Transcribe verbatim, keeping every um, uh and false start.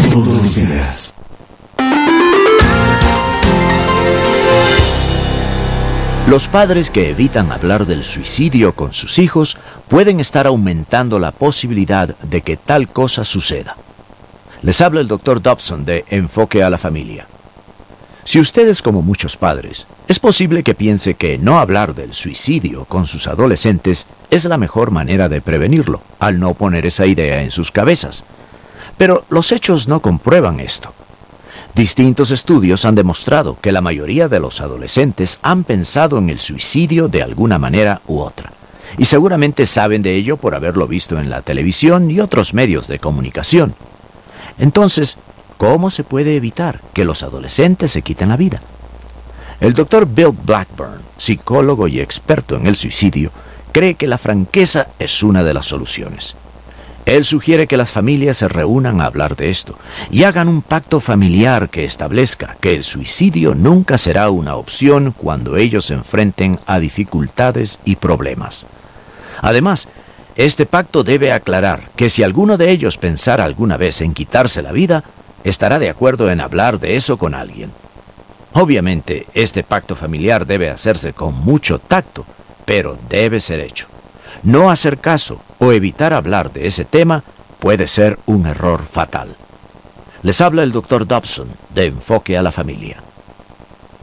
Todos los días. Los padres que evitan hablar del suicidio con sus hijos pueden estar aumentando la posibilidad de que tal cosa suceda. Les habla el doctor Dobson de Enfoque a la Familia. Si ustedes, como muchos padres, es posible que piense que no hablar del suicidio con sus adolescentes es la mejor manera de prevenirlo, al no poner esa idea en sus cabezas. Pero los hechos no comprueban esto. Distintos estudios han demostrado que la mayoría de los adolescentes han pensado en el suicidio de alguna manera u otra, y seguramente saben de ello por haberlo visto en la televisión y otros medios de comunicación. Entonces, ¿cómo se puede evitar que los adolescentes se quiten la vida? El doctor Bill Blackburn, psicólogo y experto en el suicidio, cree que la franqueza es una de las soluciones. Él sugiere que las familias se reúnan a hablar de esto y hagan un pacto familiar que establezca que el suicidio nunca será una opción cuando ellos se enfrenten a dificultades y problemas. Además, este pacto debe aclarar que si alguno de ellos pensara alguna vez en quitarse la vida, estará de acuerdo en hablar de eso con alguien. Obviamente, este pacto familiar debe hacerse con mucho tacto, pero debe ser hecho. No hacer caso o evitar hablar de ese tema puede ser un error fatal. Les habla el doctor Dobson de Enfoque a la Familia.